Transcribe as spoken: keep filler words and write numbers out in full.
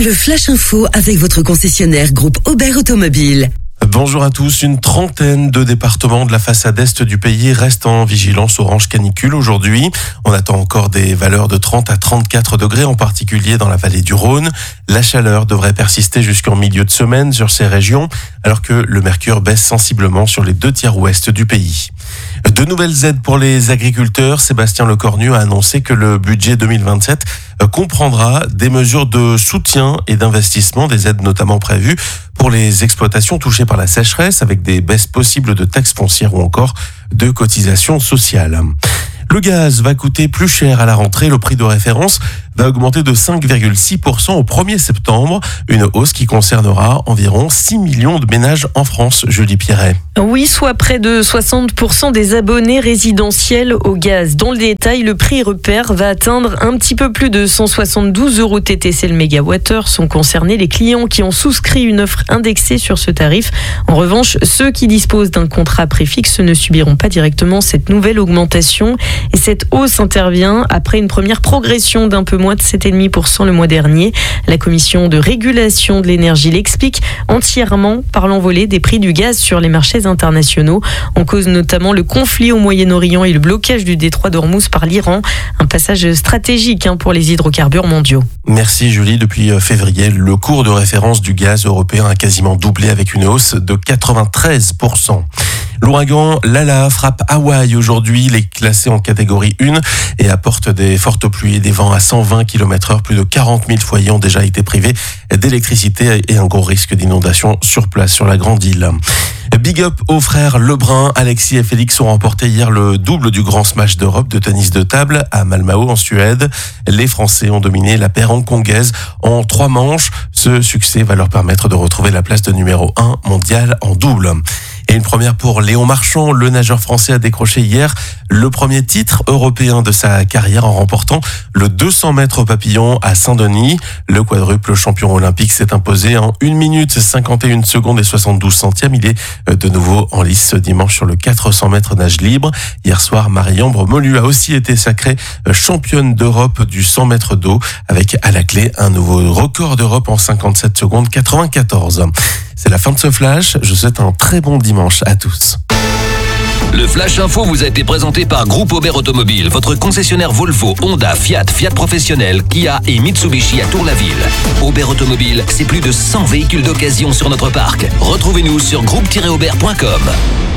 Le Flash Info avec votre concessionnaire groupe Aubert Automobile. Bonjour à tous. Une trentaine de départements de la façade est du pays restent en vigilance orange canicule aujourd'hui. On attend encore des valeurs de trente à trente-quatre degrés, en particulier dans la vallée du Rhône. La chaleur devrait persister jusqu'en milieu de semaine sur ces régions, alors que le mercure baisse sensiblement sur les deux tiers ouest du pays. De nouvelles aides pour les agriculteurs. Sébastien Lecornu a annoncé que le budget deux mille vingt-sept comprendra des mesures de soutien et d'investissement, des aides notamment prévues pour les exploitations touchées par la sécheresse, avec des baisses possibles de taxes foncières ou encore de cotisations sociales. Le gaz va coûter plus cher à la rentrée. Le prix de référence va augmenter de cinq virgule six pour cent au premier septembre. Une hausse qui concernera environ six millions de ménages en France. Julie Pierret. Oui, soit près de soixante pour cent des abonnés résidentiels au gaz. Dans le détail, le prix repère va atteindre un petit peu plus de cent soixante-douze euros T T C le mégawattheure. Sont concernés les clients qui ont souscrit une offre indexée sur ce tarif. En revanche, ceux qui disposent d'un contrat préfixe ne subiront pas directement cette nouvelle augmentation. Et cette hausse intervient après une première progression d'un peu moins de sept virgule cinq pour cent le mois dernier. La commission de régulation de l'énergie l'explique entièrement par l'envolée des prix du gaz sur les marchés internationaux. En cause notamment le conflit au Moyen-Orient et le blocage du détroit d'Ormuz par l'Iran. Un passage stratégique pour les hydrocarbures mondiaux. Merci Julie. Depuis février, le cours de référence du gaz européen a quasiment doublé avec une hausse de quatre-vingt-treize pour cent. L'ouragan Lala frappe Hawaï aujourd'hui. Il est classé en catégorie un et apporte des fortes pluies et des vents à cent vingt kilomètres heure. Plus de quarante mille foyers ont déjà été privés d'électricité et un gros risque d'inondation sur place sur la grande île. Big up aux frères Lebrun. Alexis et Félix ont remporté hier le double du grand smash d'Europe de tennis de table à Malmö en Suède. Les Français ont dominé la paire hongkongaise en trois manches. Ce succès va leur permettre de retrouver la place de numéro un mondial en double. Et une première pour Léon Marchand. Le nageur français a décroché hier le premier titre européen de sa carrière en remportant le deux cents mètres au papillon à Saint-Denis. Le quadruple champion olympique s'est imposé en une minute cinquante et une secondes et soixante-douze centièmes. Il est de nouveau en lice ce dimanche sur le quatre cents mètres nage libre. Hier soir, Marie-Ambre Molu a aussi été sacrée championne d'Europe du cent mètres d'eau avec à la clé un nouveau record d'Europe en cinquante-sept secondes quatre-vingt-quatorze. C'est la fin de ce flash. Je vous souhaite un très bon dimanche à tous. Le Flash Info vous a été présenté par Groupe Aubert Automobile, votre concessionnaire Volvo, Honda, Fiat, Fiat Professionnel, Kia et Mitsubishi à Tour-la-Ville. Aubert Automobile, c'est plus de cent véhicules d'occasion sur notre parc. Retrouvez-nous sur groupe tiret aubert point com.